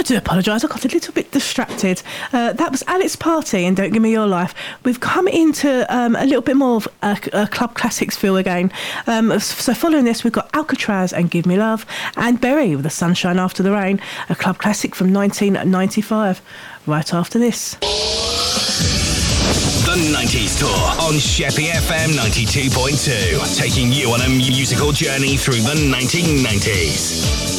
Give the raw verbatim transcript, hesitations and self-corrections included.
do apologise, I got a little bit distracted. Uh, that was Alex Party and Don't Give Me Your Life. We've come into um, a little bit more of a, a club classics feel again. Um, so following this, we've got Alcatraz and Give Me Love, and Berry with The Sunshine After the Rain, a club classic from nineteen ninety-five. Right after this. The nineties Tour on Sheppey F M ninety-two point two, taking you on a musical journey through the nineteen nineties.